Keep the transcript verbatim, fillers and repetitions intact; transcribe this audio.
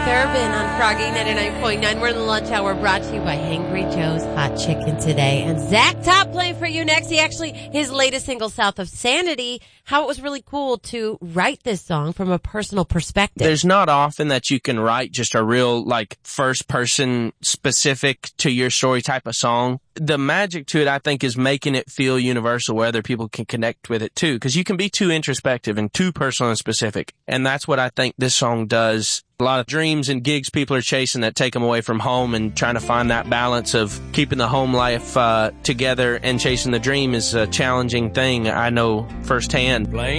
Thurban on Froggy ninety-nine point nine. We're in the lunch hour, brought to you by Hangry Joe's Hot Chicken today. And Zach Top playing for you next. He actually, his latest single, South of Sanity, how it was really cool to write this song from a personal perspective. There's not often that you can write just a real, like, first person specific to your story type of song. The magic to it, I think, is making it feel universal where other people can connect with it too. Because you can be too introspective and too personal and specific. And that's what I think this song does. A lot of dreams and gigs people are chasing that take them away from home, and trying to find that balance of keeping the home life uh, together and chasing the dream is a challenging thing. I know firsthand.